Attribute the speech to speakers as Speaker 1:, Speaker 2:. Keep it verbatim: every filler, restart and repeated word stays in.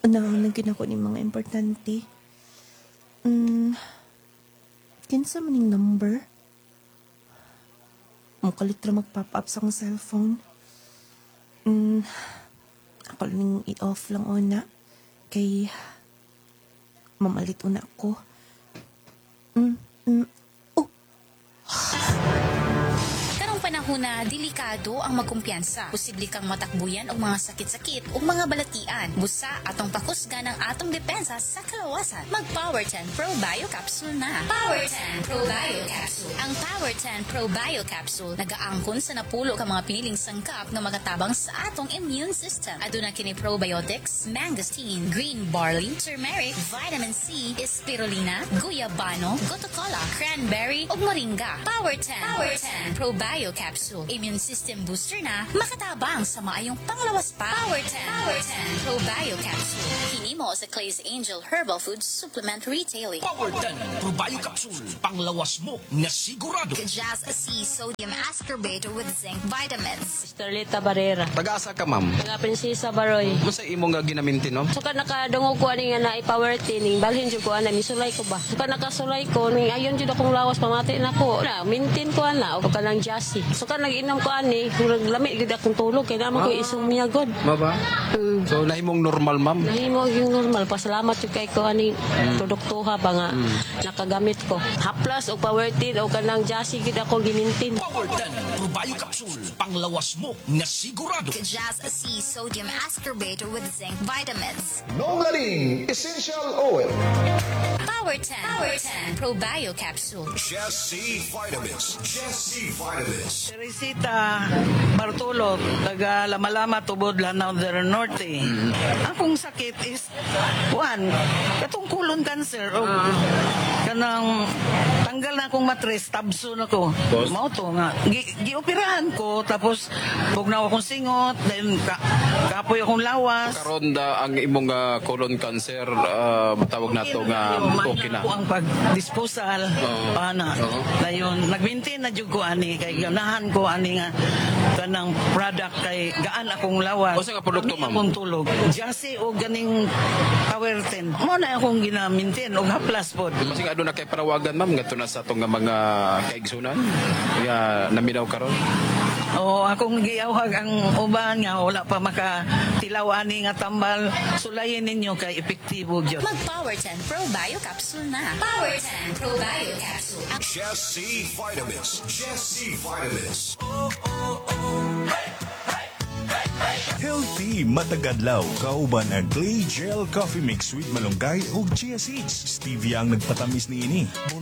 Speaker 1: Unahon na ginako ni mga importante. Hmm, kinsa man ning number? Mukalit ra mag-pop up sa akong cellphone. Hmm, ako ning i-off lang una. Kay mamalit una ako. Hmm, hmm,
Speaker 2: Karong panahon na delikado ang magkumpiyansa. Posible kang matakbuyan og mga sakit-sakit o mga balatian. Busa atong pakusgan ang atong depensa sa kalawasan. Mag Power ten Pro Bio Capsule na. Power ten Pro Bio Capsule. Ang Power ten Pro Bio Capsule nagaangkon sa napulo ka mga piniling sangkap nga magatabang sa atong immune system. Aduna kini probiotics, mangosteen, green barley, turmeric, vitamin C, spirulina, guyabano, gotocola, cranberry ug moringa. Power ten Power ten Pro Bio Capsule. Immune system booster na makatabang sa maayong panglawas pa. Power ten Power ten Pro Bio Capsule. Hinimo sa Clay's Angel Herbal Foods Supplement Retailing.
Speaker 3: Power ten Pro Bio Capsule. Panglawas mo na sigurado.
Speaker 2: Jazz C Sodium Ascorbate with Zinc Vitamins.
Speaker 4: Starlita Barrera.
Speaker 5: Taga-asa ka, ma'am?
Speaker 4: Taga Prinsesa Baroy.
Speaker 5: Masa imo nga ginaminti, no?
Speaker 4: Suka nakadungog ko ani nga na i-power tining balhin jud ko ana misulay ko ba. Suka nakasulay ko ning ayon jud akong lawas pamati nako. Na mintin ko ana og kanang jassy. Suka nag-inom ko ani murag lami gid akong tulog kay naman ko isumya god.
Speaker 5: Maba?
Speaker 4: Mm.
Speaker 5: So, nahimong normal, ma'am?
Speaker 4: Nahimo yung normal. Pasalamat yung kay ko ani produktuha ba nga nakagamit ko. Haplas o power tin o kanang jassy gid ako gimintin.
Speaker 3: Power ten Pro Bio Capsule. Panglawas mo na sigurado.
Speaker 2: Jazz C Sodium Ascorbate with Zinc Vitamins.
Speaker 6: Nongaling Essential Oil.
Speaker 2: Power ten Power ten Pro Bio Capsule.
Speaker 3: Jesse Vitamins. Jesse Vitamins.
Speaker 7: Teresita Bartolo, taga Lamalama, Tubod, Lanao del Norte. Akong sakit is, one, katong colon cancer, o kanang tanggal na akong matres, tabso na ko. Mao to nga. Gi, gioperahan ko, tapos bugnaw akong singot, then ka, kapoy akong lawas.
Speaker 5: Karon da ang imong uh, colon cancer, uh, tawag na to nga okay na.
Speaker 7: Ako ang pag-disposal,
Speaker 5: Oo.
Speaker 7: pana.
Speaker 5: Oo.
Speaker 7: Dayon, nag-maintain na jud ko ani, kay ganahan ko ani nga, kanang product kay gaan akong lawas.
Speaker 5: O sa nga produkto,
Speaker 7: Kami
Speaker 5: ma'am?
Speaker 7: akong tulog. Jasi o ganing power ten. Mo na akong ginamintin og haplas pod.
Speaker 5: Kasi nga doon na kay parawagan, ma'am, nga to na sa itong nga mga kaigsunan. Nga naminaw karon.
Speaker 7: O akong giyawhag ang uban nga wala pa makatilaw ani nga tambal. Sulayin ninyo kay epektibo gyud.
Speaker 2: Mag Power ten Pro Bio Capsule na. Power ten Pro Bio Capsule. Ang
Speaker 3: Jesse Vitamins. Jesse Vitamins.
Speaker 8: Healthy matagadlaw kauban ang Clay Gel Coffee Mix with malunggay ug chia seeds. Stevia ang nagpatamis niini.